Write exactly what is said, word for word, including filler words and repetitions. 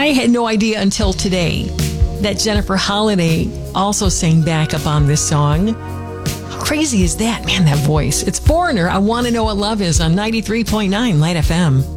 I had no idea until today that Jennifer Holliday also sang backup on this song. How crazy is that? Man, that voice. It's Foreigner. I Want to Know What Love Is on ninety-three point nine Light F M.